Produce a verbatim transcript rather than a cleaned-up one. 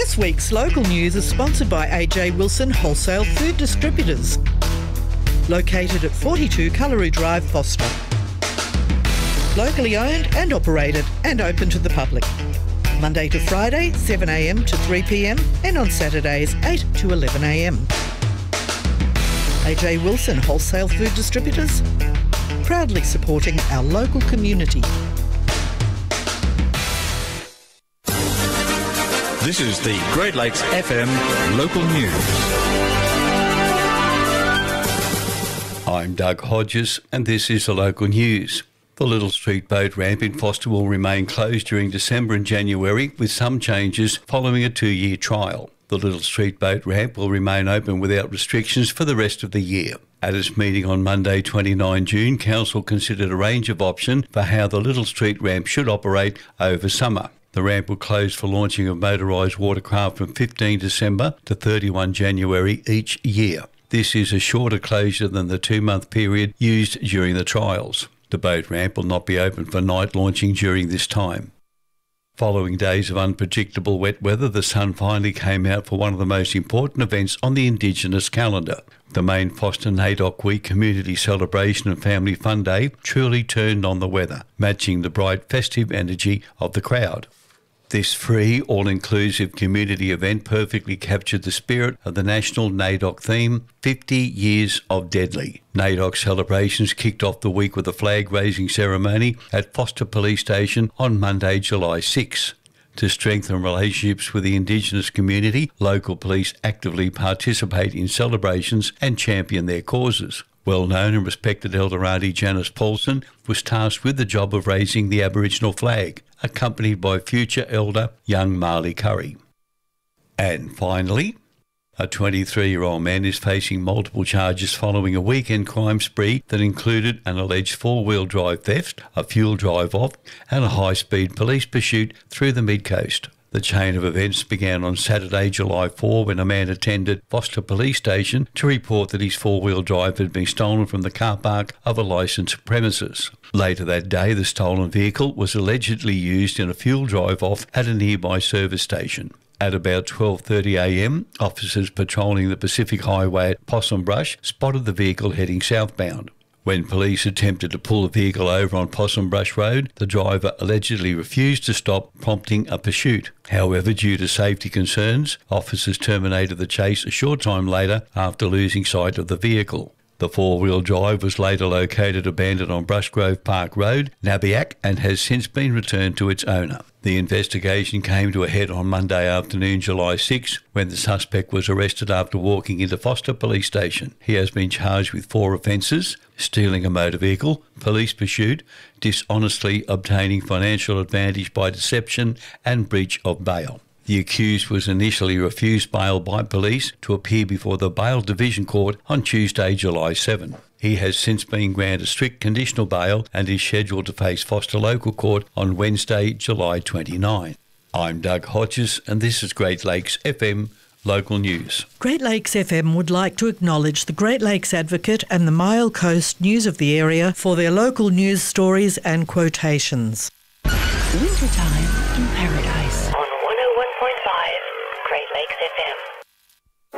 This week's local news is sponsored by A J Wilson Wholesale Food Distributors, located at forty-two Cullery Drive, Foster. Locally owned and operated and open to the public. Monday to Friday, seven a m to three p m and on Saturdays, eight to eleven a m A J Wilson Wholesale Food Distributors, proudly supporting our local community. This is the Great Lakes F M local news. I'm Doug Hodges and this is the local news. The Little Street boat ramp in Foster will remain closed during December and January with some changes following a two-year trial. The Little Street boat ramp will remain open without restrictions for the rest of the year. At its meeting on Monday, the twenty-ninth of June, Council considered a range of options for how the Little Street ramp should operate over summer. The ramp will close for launching of motorised watercraft from the fifteenth of December to the thirty-first of January each year. This is a shorter closure than the two-month period used during the trials. The boat ramp will not be open for night launching during this time. Following days of unpredictable wet weather, the sun finally came out for one of the most important events on the Indigenous calendar. The main Foster NAIDOC Week Community Celebration and Family Fun Day truly turned on the weather, matching the bright festive energy of the crowd. This free, all-inclusive community event perfectly captured the spirit of the national NAIDOC theme, fifty years of Deadly. NAIDOC celebrations kicked off the week with a flag-raising ceremony at Foster Police Station on Monday, July sixth. To strengthen relationships with the Indigenous community, local police actively participate in celebrations and champion their causes. Well-known and respected Elder Auntie Janice Paulson was tasked with the job of raising the Aboriginal flag, accompanied by future Elder young Marley Curry. And finally, a twenty-three-year-old man is facing multiple charges following a weekend crime spree that included an alleged four-wheel drive theft, a fuel drive-off and a high-speed police pursuit through the mid-coast. The chain of events began on Saturday, July fourth, when a man attended Foster Police Station to report that his four-wheel drive had been stolen from the car park of a licensed premises. Later that day, the stolen vehicle was allegedly used in a fuel drive-off at a nearby service station. At about twelve thirty a m, officers patrolling the Pacific Highway at Possum Brush spotted the vehicle heading southbound. When police attempted to pull the vehicle over on Possum Brush Road, the driver allegedly refused to stop, prompting a pursuit. However, due to safety concerns, officers terminated the chase a short time later after losing sight of the vehicle. The four-wheel drive was later located abandoned on Brushgrove Park Road, Nabiac, and has since been returned to its owner. The investigation came to a head on Monday afternoon, July sixth, when the suspect was arrested after walking into Foster Police Station. He has been charged with four offences: stealing a motor vehicle, police pursuit, dishonestly obtaining financial advantage by deception, and breach of bail. The accused was initially refused bail by police to appear before the Bail Division Court on Tuesday, July seventh. He has since been granted strict conditional bail and is scheduled to face Foster Local Court on Wednesday, July twenty-ninth. I'm Doug Hodges and this is Great Lakes F M Local News. Great Lakes F M would like to acknowledge the Great Lakes Advocate and the Mile Coast News of the area for their local news stories and quotations. Wintertime in Paradise.